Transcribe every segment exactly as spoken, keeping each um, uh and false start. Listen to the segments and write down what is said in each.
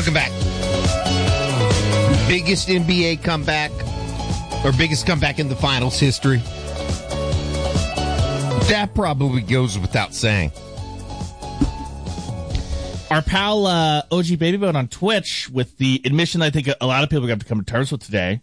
Welcome back. Biggest N B A comeback, or biggest comeback in the finals history. That probably goes without saying. Our pal uh, O G Babybone on Twitch, with the admission I think a lot of people got to come to terms with today.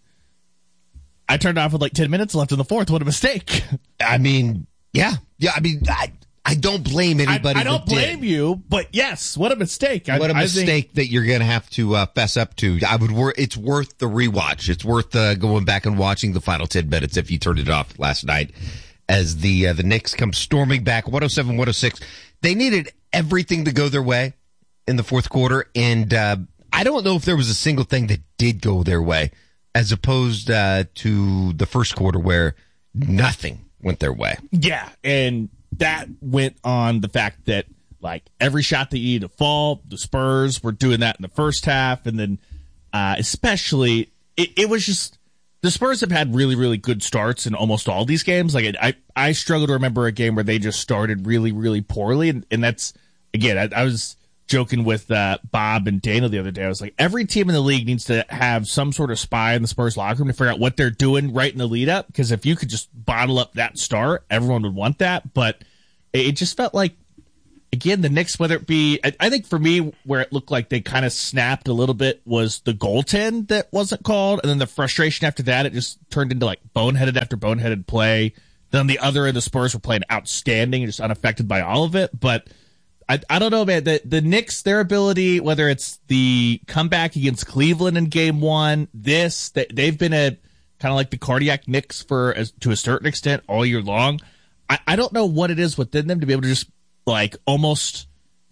I turned off with like ten minutes left in the fourth. What a mistake. I mean, yeah. Yeah, I mean, I I don't blame anybody. I, I don't that blame did. you, but yes, what a mistake. I, What a I mistake think, that you're going to have to uh, fess up to. I would. Wor- it's worth the rewatch. It's worth uh, going back and watching the final ten minutes if you turned it off last night as the uh, the Knicks come storming back, one oh seven one oh six. They needed everything to go their way in the fourth quarter, and uh, I don't know if there was a single thing that did go their way, as opposed uh, to the first quarter where nothing went their way. Yeah, and that went on the fact that like every shot that you needed to fall, the Spurs were doing that in the first half, and then uh, especially it, it was just the Spurs have had really, really good starts in almost all these games. Like I, I struggle to remember a game where they just started really, really poorly, and, and that's again, I, I was joking with uh, Bob and Dana the other day. I was like, every team in the league needs to have some sort of spy in the Spurs locker room to figure out what they're doing right in the lead up. Because if you could just bottle up that start, everyone would want that. But it just felt like, again, the Knicks, whether it be, I, I think for me, where it looked like they kind of snapped a little bit was the goaltend that wasn't called. And then the frustration after that, it just turned into like boneheaded after boneheaded play. Then the other end, the Spurs were playing outstanding, just unaffected by all of it. But I, I don't know, man. The, the Knicks, their ability, whether it's the comeback against Cleveland in game one, this, they, they've been a kind of like the cardiac Knicks for, as, to a certain extent, all year long. I, I don't know what it is within them to be able to just, like, almost,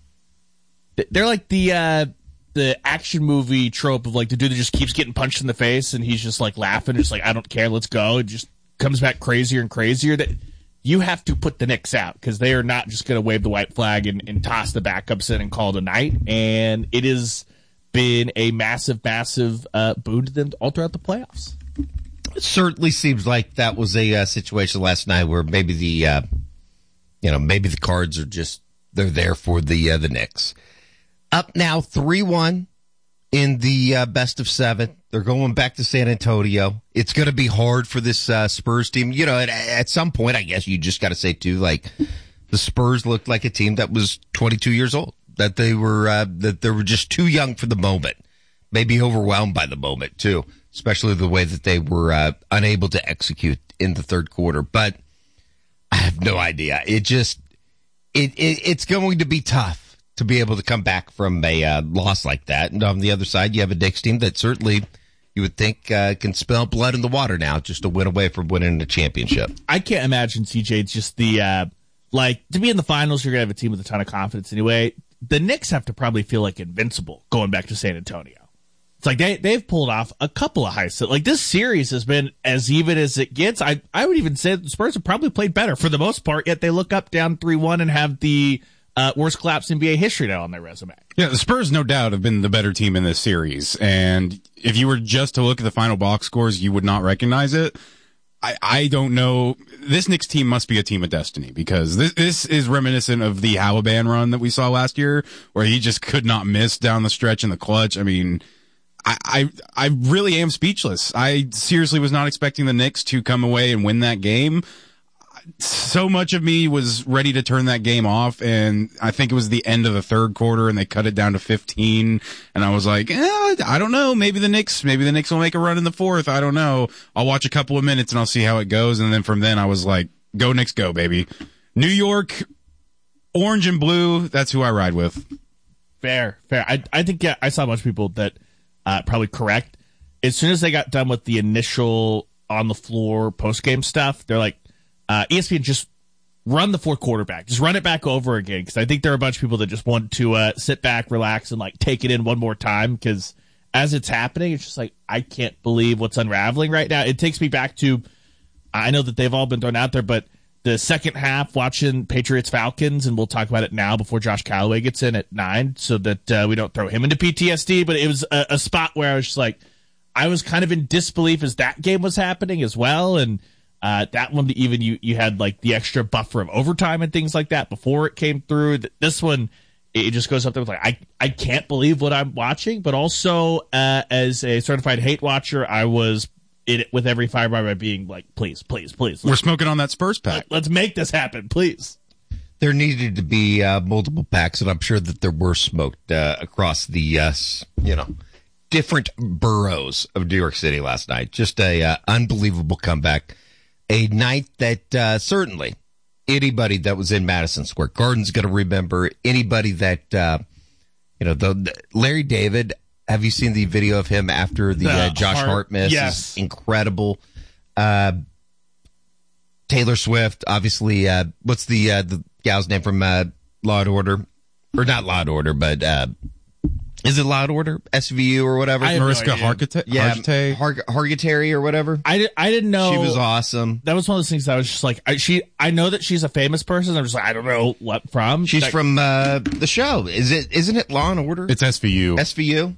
they're like the, uh, the action movie trope of, like, the dude that just keeps getting punched in the face and he's just, like, laughing, just like, I don't care, let's go. It just comes back crazier and crazier. That you have to put the Knicks out because they are not just going to wave the white flag and, and toss the backups in and call it a night. And it has been a massive, massive uh, boon to them all throughout the playoffs. It certainly seems like that was a uh, situation last night where maybe the, uh, you know, maybe the cards are just, they're there for the uh, the Knicks. Up now three one in the uh, best of seven. They're going back to San Antonio. It's going to be hard for this uh, Spurs team. You know, at, at some point, I guess you just got to say, too, like, the Spurs looked like a team that was twenty-two years old, that they were uh, that they were just too young for the moment, maybe overwhelmed by the moment, too, especially the way that they were uh, unable to execute in the third quarter. But I have no idea. It just, it, it it's going to be tough to be able to come back from a uh, loss like that. And on the other side, you have a Knicks team that certainly, you would think, uh, can smell blood in the water now just to win away from winning the championship. I can't imagine, C J, it's just the, uh, like, to be in the finals, you're going to have a team with a ton of confidence anyway. The Knicks have to probably feel like invincible going back to San Antonio. It's like they, they've pulled off a couple of heists. Like, this series has been as even as it gets. I, I would even say the Spurs have probably played better for the most part, yet they look up down three one and have the uh, worst collapse in N B A history now on their resume. Yeah, the Spurs, no doubt, have been the better team in this series. And if you were just to look at the final box scores, you would not recognize it. I, I don't know. This Knicks team must be a team of destiny because this this is reminiscent of the Halaban run that we saw last year where he just could not miss down the stretch in the clutch. I mean, I, I, I really am speechless. I seriously was not expecting the Knicks to come away and win that game. So much of me was ready to turn that game off, and I think it was the end of the third quarter, and they cut it down to fifteen, and I was like, eh, I don't know, maybe the Knicks, maybe the Knicks will make a run in the fourth, I don't know. I'll watch a couple of minutes, and I'll see how it goes, and then from then I was like, go Knicks, go, baby. New York, orange and blue, that's who I ride with. Fair, fair. I, I think, yeah, I saw a bunch of people that uh, probably correct. As soon as they got done with the initial on-the-floor post-game stuff, they're like, Uh, E S P N, just run the fourth quarter back. Just run it back over again, because I think there are a bunch of people that just want to uh, sit back, relax, and like take it in one more time, because as it's happening, it's just like, I can't believe what's unraveling right now. It takes me back to, I know that they've all been thrown out there, but the second half watching Patriots-Falcons, and we'll talk about it now before Josh Callaway gets in at nine, so that uh, we don't throw him into P T S D, but it was a, a spot where I was just like, I was kind of in disbelief as that game was happening as well, and Uh, that one, even you, you had like the extra buffer of overtime and things like that before it came through. This one, it just goes up there with like, I, I can't believe what I'm watching, but also uh, as a certified hate watcher, I was in it with every fiber by being like, please, please, please. We're smoking on that Spurs pack. Let's make this happen, please. There needed to be uh, multiple packs, and I'm sure that there were smoked uh, across the, uh, you know, different boroughs of New York City last night. Just a uh, unbelievable comeback. A night that uh, certainly anybody that was in Madison Square Garden's going to remember. Anybody that, uh, you know, the, the Larry David. Have you seen the video of him after the, the uh, Josh Hart, Hart miss? Yes. Incredible. Uh, Taylor Swift, obviously, uh, what's the, uh, the gal's name from, uh, Law and Order? Or not Law and Order, but, uh, is it Law and Order? S V U or whatever? I have no Mariska idea. Hargitay? Yeah, Hargitay? Har- Hargitay or whatever. I, di- I didn't know. She was awesome. That was one of those things that I was just like, I, she, I know that she's a famous person. I'm just like, I don't know what from. She's Like, from, uh, the show. Is it, isn't it Law and Order? It's S V U. S V U?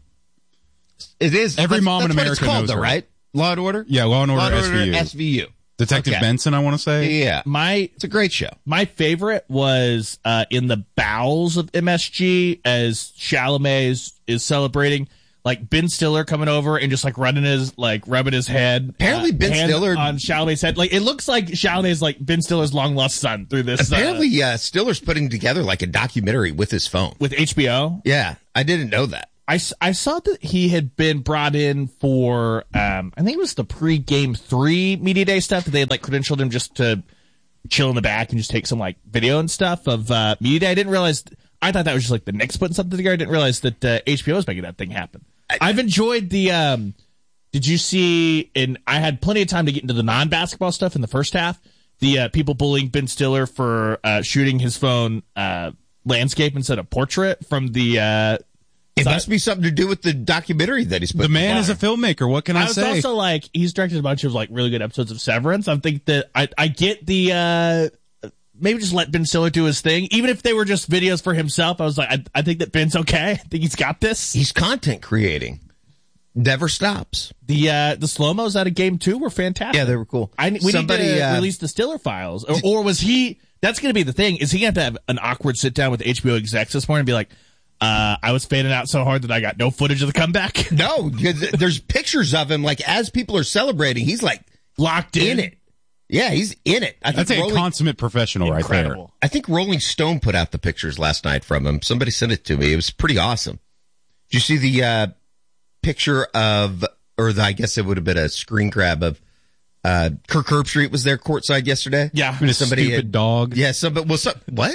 It is. Every That's- mom in that's what America it's called, knows though, her. right? Law and Order? Yeah, Law and Order, Law and S V U. S V U. Detective Okay. Benson, I want to say. Yeah. my, It's a great show. my favorite was, uh, in the bowels of M S G as Chalamet is, is celebrating. Like Ben Stiller coming over and just like running his, like rubbing his head. Apparently uh, Ben hand Stiller- on Chalamet's head. Like it looks like Chalamet's like Ben Stiller's long lost son through this. uh, Apparently, uh, Stiller's putting together like a documentary with his phone. with H B O. Yeah, I didn't know that. I, s- I saw that he had been brought in for, um, I think it was the pre-game three media day stuff that they had like credentialed him just to chill in the back and just take some like video and stuff of, uh, media day. I didn't realize, I thought that was just like the Knicks putting something together. I didn't realize that, uh, H B O was making that thing happen. I, I've enjoyed the, um, did you see, and I had plenty of time to get into the non-basketball stuff in the first half, the, uh, people bullying Ben Stiller for, uh, shooting his phone, uh, landscape instead of portrait from the, uh, It So- must be something to do with the documentary that he's put The man together. is a filmmaker. What can I, I was say? also like, he's directed a bunch of like really good episodes of Severance. I think that I, I get the, uh, maybe just let Ben Stiller do his thing. Even if they were just videos for himself, I was like, I, I think that Ben's okay. I think he's got this. He's content creating. Never stops. The, uh, the slow-mos out of game two were fantastic. Yeah, they were cool. I, we Somebody, need to uh, release the Stiller files. Or, or was he, that's going to be the thing. Is he going to have to have an awkward sit down with H B O execs this morning and be like, Uh, I was fading out so hard that I got no footage of the comeback. No, there's pictures of him, like, as people are celebrating, he's, like, Locked in. in it. Yeah, he's in it. I think, That's a Rolling, consummate professional right there. Incredible. I think Rolling Stone put out the pictures last night from him. Somebody sent it to me. It was pretty awesome. Did you see the uh, picture of, or the, I guess it would have been a screen grab of, uh, Kirk Herbstreit was there courtside yesterday? Yeah. And a Somebody stupid had- dog. Yeah, somebody, well, some, what?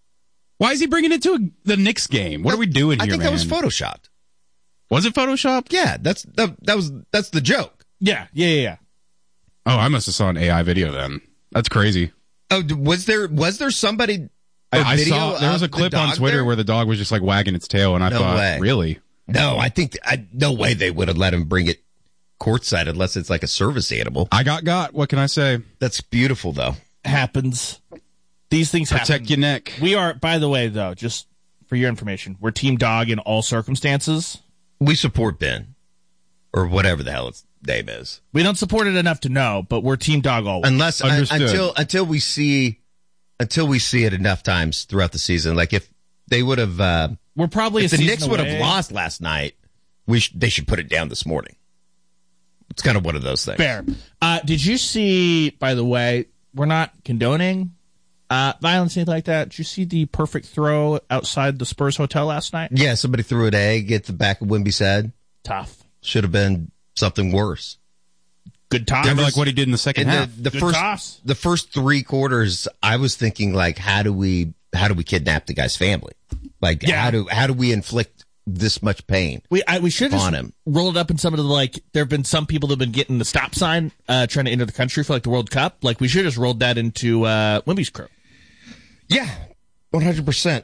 Why is he bringing it to a, the Knicks game? What are we doing I here, think man? that was photoshopped. Was it Photoshop? Yeah, that's that, that was that's the joke. Yeah, yeah, yeah, yeah. Oh, I must have saw an A I video then. That's crazy. Oh, d- was there was there somebody? a I, I video saw there was a of the clip on dog Twitter there? where the dog was just like wagging its tail, and I No thought, way. really? No, I think I, no way they would have let him bring it courtside unless it's like a service animal. I got got. What can I say? That's beautiful though. Happens. These things happen. Protect your neck. We are, by the way, though, just for your information, we're Team Dog in all circumstances. We support Ben, or whatever the hell its name is. We don't support it enough to know, but we're Team Dog always. Unless uh, Understood. until until we see until we see it enough times throughout the season. Like if they would have, uh, We're probably if a the season Knicks would have away. lost last night, we sh- they should put it down this morning. It's kind of one of those things. Fair. Uh, did you see, by the way, we're not condoning uh, violence, anything like that. Did you see the perfect throw outside the Spurs hotel last night? Yeah, somebody threw an egg at the back of Wimby's head. Tough. Should have been something worse. Good toss. Kind of like what he did in the second In half. the, the Good first toss. the first three quarters, I was thinking like, how do we how do we kidnap the guy's family? Like, Yeah. how do how do we inflict this much pain? We I, we should have on just him. rolled it up in some of the, like, there have been some people that have been getting the stop sign uh, trying to enter the country for, like, the World Cup. Like, we should have just rolled that into uh, Wimby's crew. Yeah, one hundred percent.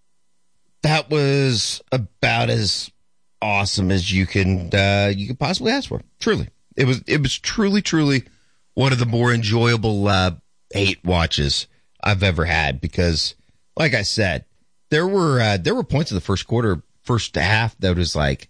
That was about as awesome as you can uh, you could possibly ask for. Truly, it was it was truly truly one of the more enjoyable uh, hate watches I've ever had because, like I said, there were uh, there were points in the first quarter, first half that was like,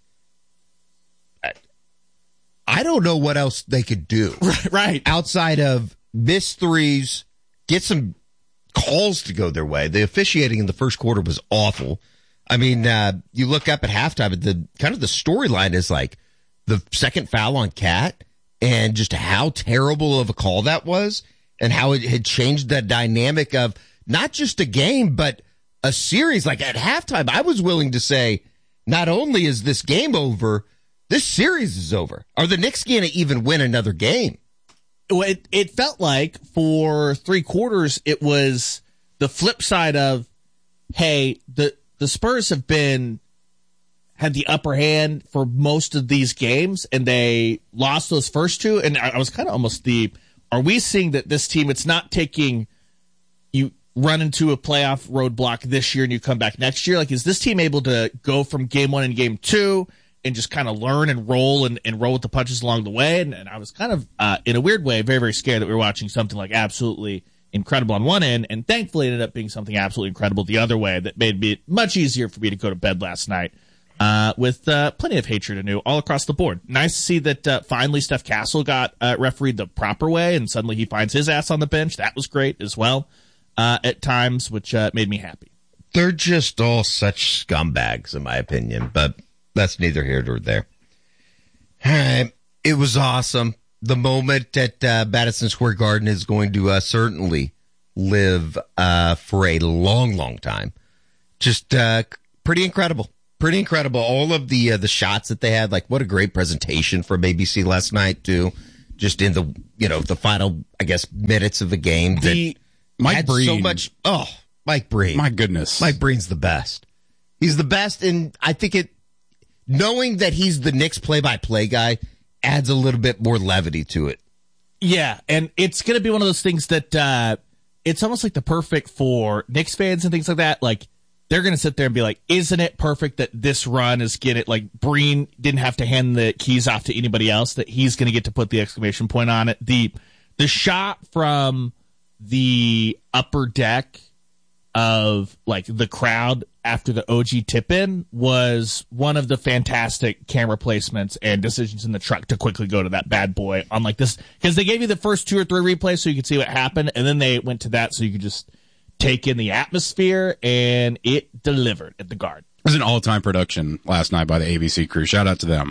I, I don't know what else they could do Right. outside of miss threes, get some calls to go their way. The officiating in the first quarter was awful. I mean, uh, you look up at halftime, the kind of the storyline is like the second foul on Cat and just how terrible of a call that was and how it had changed the dynamic of not just a game, but a series. Like at halftime, I was willing to say, not only is this game over, this series is over. Are the Knicks going to even win another game? It, it felt like for three quarters, it was the flip side of, hey, the, the Spurs have been, had the upper hand for most of these games, and they lost those first two. And I, I was kind of almost the, are we seeing that this team, it's not taking, you run into a playoff roadblock this year and you come back next year? Like, is this team able to go from game one and game two and just kind of learn and roll and, and roll with the punches along the way? And, and I was kind of, uh, in a weird way, very, very scared that we were watching something like absolutely incredible on one end, and thankfully it ended up being something absolutely incredible the other way that made it much easier for me to go to bed last night uh, with uh, plenty of hatred anew all across the board. Nice to see that uh, finally Steph Castle got uh, refereed the proper way, and suddenly he finds his ass on the bench. That was great as well uh, at times, which uh, made me happy. They're just all such scumbags, in my opinion, but that's neither here nor there. It was awesome. The moment at uh, Madison Square Garden is going to uh, certainly live uh, for a long, long time. Just uh, pretty incredible. Pretty incredible. All of the uh, the shots that they had, like what a great presentation from A B C last night, too. Just in the, you know, the final, I guess, minutes of the game. That the Mike had Breen. so much. Oh, Mike Breen. My goodness. Mike Breen's the best. He's the best, and I think it, knowing that he's the Knicks play-by-play guy, adds a little bit more levity to it. Yeah, and it's going to be one of those things that uh, it's almost like the perfect for Knicks fans and things like that. Like, they're going to sit there and be like, isn't it perfect that this run is getting it? Like, Breen didn't have to hand the keys off to anybody else, that he's going to get to put the exclamation point on it. The the shot from the upper deck of, like, the crowd after the O G tip-in was one of the fantastic camera placements and decisions in the truck to quickly go to that bad boy on, like, this. Because they gave you the first two or three replays so you could see what happened, and then they went to that so you could just take in the atmosphere, and it delivered at the Garden. It was an all-time production last night by the A B C crew. Shout out to them.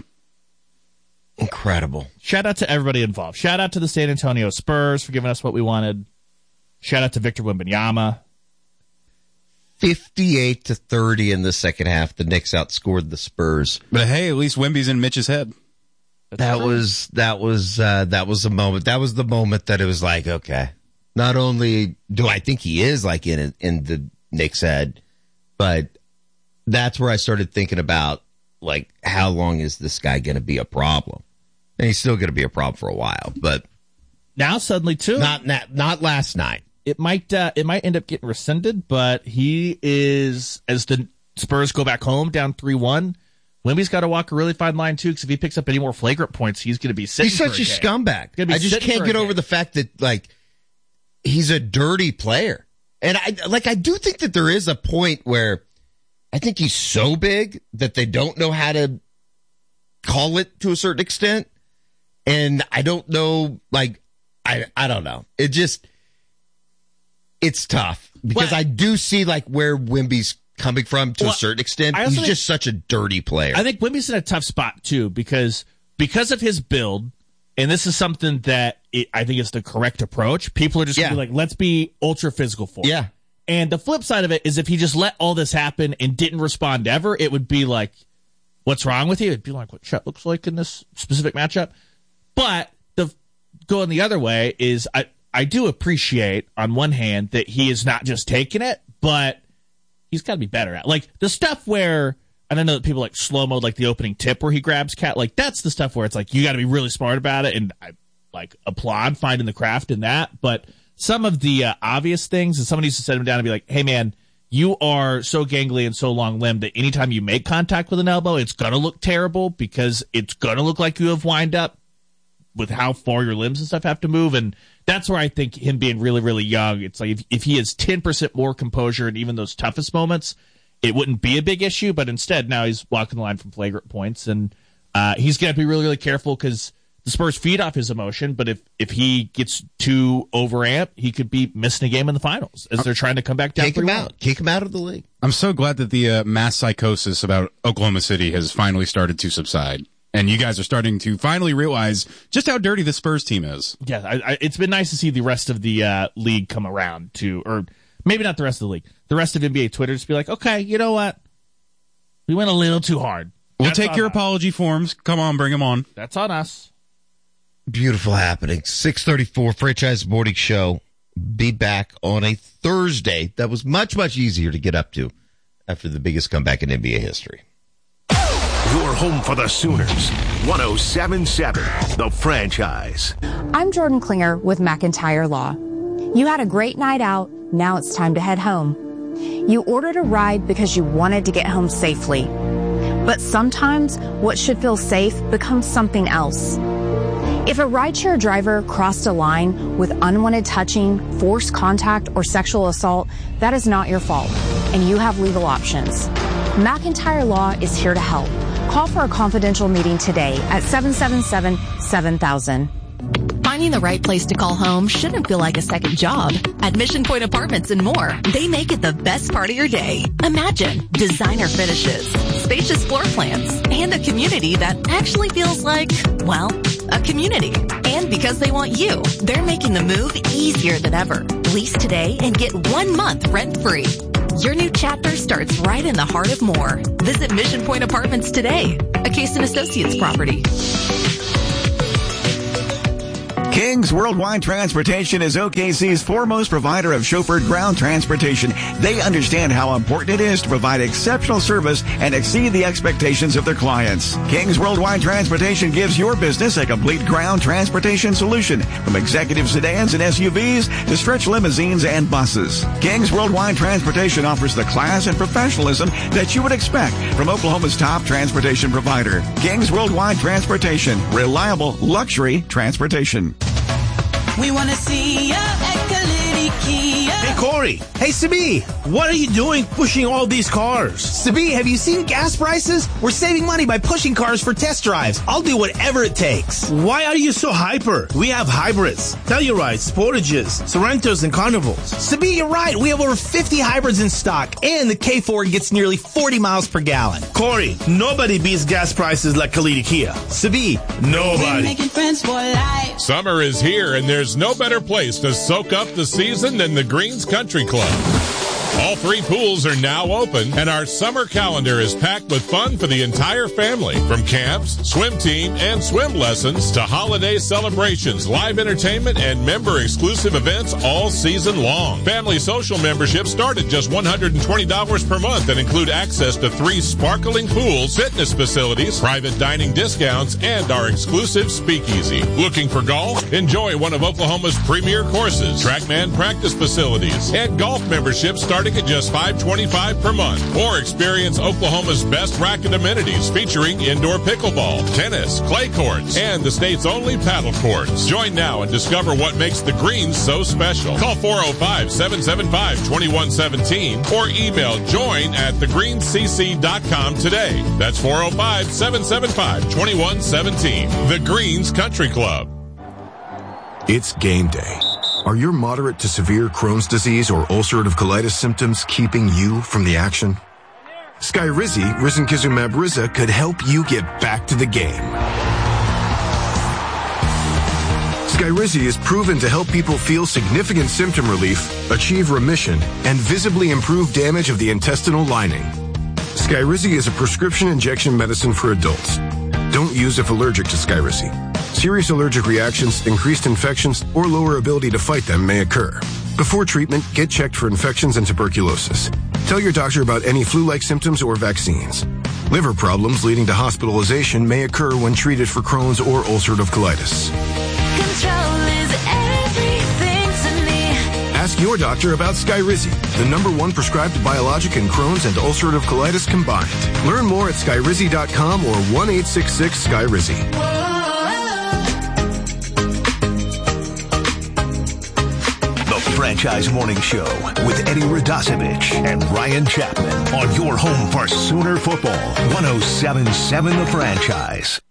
Incredible. Shout out to everybody involved. Shout out to the San Antonio Spurs for giving us what we wanted. Shout out to Victor Wembanyama. fifty-eight to thirty in the second half. The Knicks outscored the Spurs. But hey, at least Wemby's in Mitch's head. That was that was uh, that was a moment. That was the moment that it was like, okay, not only do I think he is like in in the Knicks' head, but that's where I started thinking about, like, how long is this guy going to be a problem? And he's still going to be a problem for a while, but now suddenly too. not not, not last night. It might uh, it might end up getting rescinded, but he is, as the Spurs go back home down three one, Wemby's got to walk a really fine line too, because if he picks up any more flagrant points, he's going to be sitting. He's such a, a scumbag. I just can't get over the fact that, like, he's a dirty player. And I like I do think that there is a point where I think he's so big that they don't know how to call it to a certain extent. And I don't know, like, I I don't know. It just, it's tough because well, I do see, like, where Wemby's coming from to well, a certain extent. He's think, just such a dirty player. I think Wemby's in a tough spot too, because because of his build, and this is something that it, I think is the correct approach. People are just yeah. gonna be like, let's be ultra physical for him. Yeah. And the flip side of it is, if he just let all this happen and didn't respond ever, it would be like, what's wrong with you? It'd be like what Chet looks like in this specific matchup. But the going the other way is, I, I do appreciate, on one hand, that he is not just taking it, but he's got to be better at, like, the stuff where, and I know that people like slow-mo, like the opening tip where he grabs Cat, like, that's the stuff where it's like, you got to be really smart about it, and I, like, applaud finding the craft in that. But some of the uh, obvious things, and somebody used to set him down and be like, hey, man, you are so gangly and so long-limbed that anytime you make contact with an elbow, it's going to look terrible, because it's going to look like you have wind up with how far your limbs and stuff have to move. And that's where I think him being really, really young, it's like if, if he has ten percent more composure in even those toughest moments, it wouldn't be a big issue. But instead, now he's walking the line from flagrant points, and uh, he's going to be really, really careful, because the Spurs feed off his emotion, but if, if he gets too overamped, he could be missing a game in the finals as they're trying to come back down. Kick him out. Kick him out of the league. I'm so glad that the uh, mass psychosis about Oklahoma City has finally started to subside. And you guys are starting to finally realize just how dirty the Spurs team is. Yeah, I, I, it's been nice to see the rest of the uh, league come around to, or maybe not the rest of the league, the rest of N B A Twitter just be like, okay, you know what? We went a little too hard. We'll That's take your us. apology forms. Come on, bring them on. That's on us. Beautiful happening. six thirty-four Franchise Morning Show. Be back on a Thursday. That was much, much easier to get up to after the biggest comeback in N B A history. Your home for the Sooners. one oh seven point seven, The Franchise. I'm Jordan Klinger with McIntyre Law. You had a great night out. Now it's time to head home. You ordered a ride because you wanted to get home safely. But sometimes what should feel safe becomes something else. If a rideshare driver crossed a line with unwanted touching, forced contact, or sexual assault, that is not your fault, and you have legal options. McIntyre Law is here to help. Call for a confidential meeting today at seven seven seven, seven thousand. Finding the right place to call home shouldn't feel like a second job. At Mission Point Apartments and more, they make it the best part of your day. Imagine designer finishes, spacious floor plans, and a community that actually feels like, well, a community. And because they want you, they're making the move easier than ever. Lease today and get one month rent-free. Your new chapter starts right in the heart of Moore. Visit Mission Point Apartments today, a Case and Associates property. King's Worldwide Transportation is O K C's foremost provider of chauffeured ground transportation. They understand how important it is to provide exceptional service and exceed the expectations of their clients. King's Worldwide Transportation gives your business a complete ground transportation solution, from executive sedans and S U Vs to stretch limousines and buses. King's Worldwide Transportation offers the class and professionalism that you would expect from Oklahoma's top transportation provider. King's Worldwide Transportation, reliable luxury transportation. We want to see ya at Kalidi Kia. Hey, Corey. Hey, Sabi. What are you doing pushing all these cars? Sabi, have you seen gas prices? We're saving money by pushing cars for test drives. I'll do whatever it takes. Why are you so hyper? We have hybrids, Tellurides, Sportages, Sorrentos, and Carnivals. Sabi, you're right. We have over fifty hybrids in stock, and the K four gets nearly forty miles per gallon. Corey, nobody beats gas prices like Kalidi Kia. Sabi, nobody. Making friends for life. Summer is here, and there's no better place to soak up the season than the Greens Country Club. All three pools are now open, and our summer calendar is packed with fun for the entire family. From camps, swim team, and swim lessons to holiday celebrations, live entertainment, and member-exclusive events all season long. Family social memberships start at just one hundred twenty dollars per month and include access to three sparkling pools, fitness facilities, private dining discounts, and our exclusive speakeasy. Looking for golf? Enjoy one of Oklahoma's premier courses, TrackMan practice facilities, and golf memberships starting at just five dollars and twenty-five cents per month. Or experience Oklahoma's best racket amenities featuring indoor pickleball, tennis, clay courts, and the state's only paddle courts. Join now and discover what makes the Greens so special. Call four oh five, seven seven five, two one one seven or email join at the greens c c dot com today. That's four oh five, seven seven five, two one one seven. The Greens Country Club. It's game day. Are your moderate to severe Crohn's disease or ulcerative colitis symptoms keeping you from the action? Skyrizi, risankizumab Riza, could help you get back to the game. Skyrizi is proven to help people feel significant symptom relief, achieve remission, and visibly improve damage of the intestinal lining. Skyrizi is a prescription injection medicine for adults. Don't use if allergic to Skyrizi. Serious allergic reactions, increased infections, or lower ability to fight them may occur. Before treatment, get checked for infections and tuberculosis. Tell your doctor about any flu-like symptoms or vaccines. Liver problems leading to hospitalization may occur when treated for Crohn's or ulcerative colitis. Control is everything to me. Ask your doctor about Skyrizi, the number one prescribed biologic in Crohn's and ulcerative colitis combined. Learn more at skyrizi dot com or one eight six six Skyrizi. Franchise Morning Show with Eddie Radosevich and Ryan Chapman on your home for Sooner football. one oh seven point seven The Franchise.